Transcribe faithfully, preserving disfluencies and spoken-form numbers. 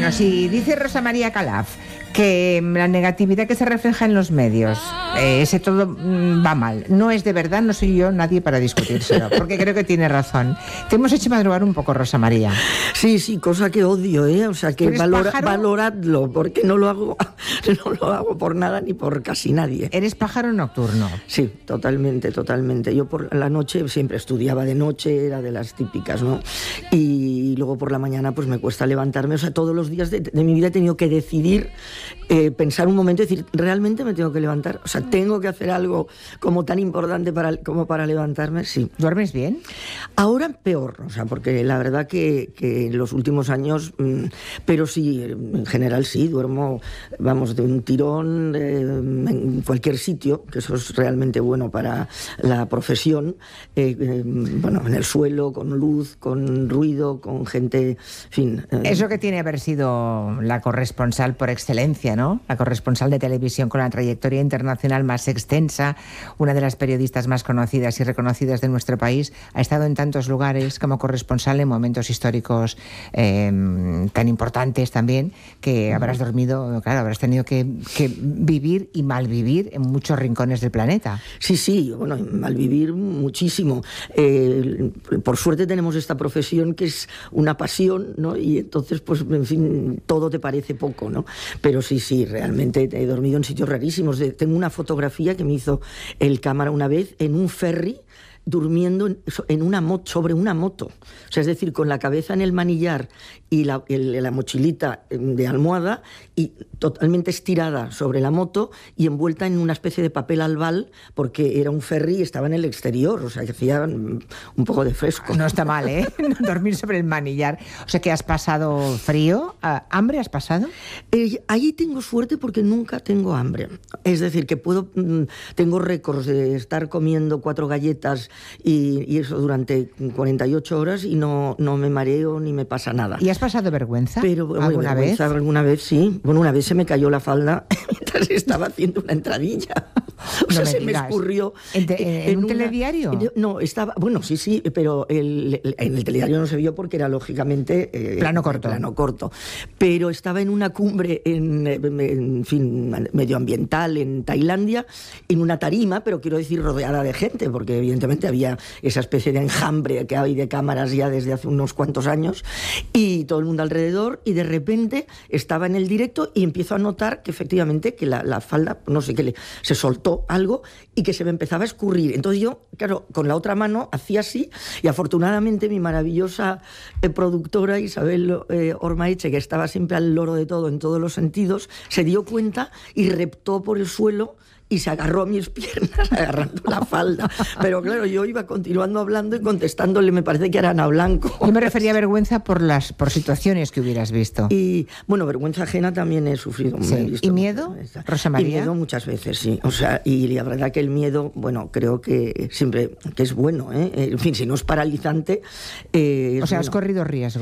Bueno, si dice Rosa María Calaf que la negatividad que se refleja en los medios, eh, ese todo mm, va mal, no es de verdad, no soy yo nadie para discutírselo, porque creo que tiene razón. Te hemos hecho madrugar un poco, Rosa María. Sí, sí, cosa que odio, ¿eh? O sea, que valora, valoradlo, porque no lo hago, no lo hago por nada ni por casi nadie. ¿Eres pájaro nocturno? Sí, totalmente, totalmente. Yo por la noche siempre estudiaba de noche, era de las típicas, ¿no? Y luego por la mañana pues me cuesta levantarme. O sea, todos los días de, de mi vida he tenido que decidir, eh, pensar un momento y decir, ¿realmente me tengo que levantar? O sea, ¿tengo que hacer algo como tan importante para, como para levantarme? Sí. ¿Duermes bien? Ahora peor, o sea, porque la verdad que, que en los últimos años, mmm, pero sí, en general sí, duermo, vamos, de un tirón eh, en cualquier sitio, que eso es realmente bueno para la profesión, eh, eh, bueno, en el suelo, con luz, con ruido, con gente, en fin. Eh. Eso que tiene haber sido la corresponsal por excelencia, ¿no? La corresponsal de televisión con la trayectoria internacional más extensa, una de las periodistas más conocidas y reconocidas de nuestro país, ha estado en tantos lugares como corresponsal en momentos históricos eh, tan importantes también, que habrás dormido, claro, habrás tenido que, que vivir y malvivir en muchos rincones del planeta. Sí, sí, bueno, malvivir muchísimo. Eh, por suerte tenemos esta profesión que es una pasión, ¿no? Y entonces, pues, en fin, todo te parece poco, ¿no? Pero sí, sí, realmente he dormido en sitios rarísimos. Tengo una fotografía que me hizo el cámara una vez en un ferry, durmiendo en una moto, sobre una moto. O sea, es decir, con la cabeza en el manillar y la, el, la mochilita de almohada y totalmente estirada sobre la moto y envuelta en una especie de papel albal, porque era un ferry y estaba en el exterior, o sea, que hacía un poco de fresco. No está mal, ¿eh? Dormir sobre el manillar. O sea, que has pasado frío. ¿Hambre has pasado? Eh, ahí tengo suerte porque nunca tengo hambre. Es decir, que puedo, tengo récords de estar comiendo cuatro galletas Y, y eso durante cuarenta y ocho horas y no, no me mareo ni me pasa nada. ¿Y has pasado vergüenza Pero, alguna bueno, vergüenza, vez? Alguna vez sí. Bueno, una vez se me cayó la falda mientras estaba haciendo una entradilla. O no sea, me se digas. me escurrió. ¿En, te, en, en un una, telediario? No, estaba... Bueno, sí, sí, pero el, el, en el telediario no se vio porque era lógicamente... Eh, plano corto. Plano corto. Pero estaba en una cumbre, en, en fin, medioambiental, en Tailandia, en una tarima, pero quiero decir rodeada de gente, porque evidentemente había esa especie de enjambre que hay de cámaras ya desde hace unos cuantos años, y todo el mundo alrededor, y de repente estaba en el directo y empiezo a notar que efectivamente que la, la falda, no sé qué, le, se soltó algo y que se me empezaba a escurrir. Entonces yo, claro, con la otra mano hacía así, y afortunadamente mi maravillosa eh, productora Isabel eh, Ormaeche, que estaba siempre al loro de todo en todos los sentidos, se dio cuenta y reptó por el suelo y se agarró a mis piernas agarrando la falda. Pero claro, yo iba continuando hablando y contestándole, me parece que era Ana Blanco. Yo me refería a vergüenza por las por situaciones que hubieras visto. Y bueno, vergüenza ajena también he sufrido. Sí. He visto ¿Y miedo, Rosa María? Y miedo muchas veces, sí. O sea, y la verdad que el miedo, bueno, creo que siempre que es bueno, ¿eh? En fin, si no es paralizante... Eh, o sea, es has bueno. corrido riesgo.